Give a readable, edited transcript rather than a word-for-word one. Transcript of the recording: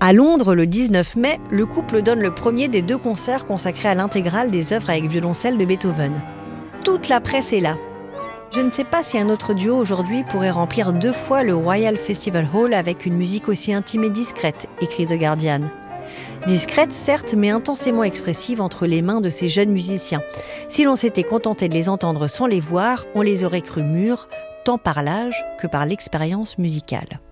À Londres, le 19 mai, le couple donne le premier des 2 concerts consacrés à l'intégrale des œuvres avec violoncelle de Beethoven. Toute la presse est là. Je ne sais pas si un autre duo aujourd'hui pourrait remplir 2 fois le Royal Festival Hall avec une musique aussi intime et discrète, écrit The Guardian. Discrète, certes, mais intensément expressive entre les mains de ces jeunes musiciens. Si l'on s'était contenté de les entendre sans les voir, on les aurait crus mûrs, tant par l'âge que par l'expérience musicale.